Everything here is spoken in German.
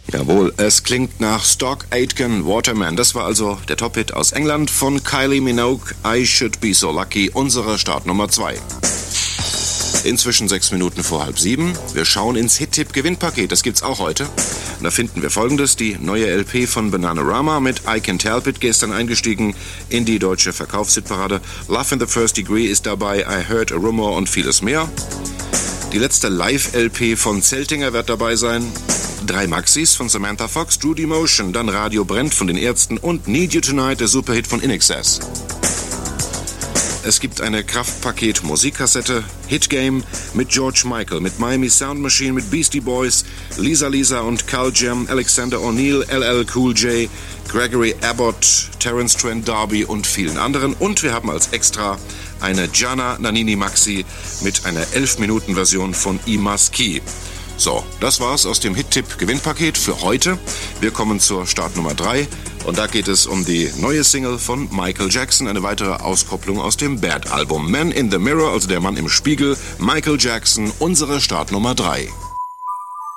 Jawohl, es klingt nach Stock Aitken, Waterman. Das war also der Top-Hit aus England von Kylie Minogue, I Should Be So Lucky, unsere Startnummer 2. Inzwischen 6 Minuten vor 6:30. Wir schauen ins Hit-Tipp-Gewinnpaket, das gibt's auch heute. Und da finden wir Folgendes: die neue LP von Bananarama mit I Can't Help It, gestern eingestiegen in die deutsche Verkaufshitparade. Love in the First Degree ist dabei, I Heard a Rumor und vieles mehr. Die letzte Live-LP von Zeltinger wird dabei sein. 3 Maxis von Samantha Fox, True Demotion, dann Radio brennt von den Ärzten und Need You Tonight, der Superhit von INXS. Es gibt eine Kraftpaket-Musikkassette, Hitgame mit George Michael, mit Miami Sound Machine, mit Beastie Boys, Lisa und Carl Jam, Alexander O'Neill, LL Cool J, Gregory Abbott, Terence Trent D'Arby und vielen anderen. Und wir haben als Extra eine Gianna Nannini Maxi mit einer 11-Minuten-Version von Imas Key. So, das war's aus dem Hit-Tipp-Gewinnpaket für heute. Wir kommen zur Startnummer 3 und da geht es um die neue Single von Michael Jackson, eine weitere Auskopplung aus dem Bad-Album. Man in the Mirror, also der Mann im Spiegel, Michael Jackson, unsere Startnummer 3.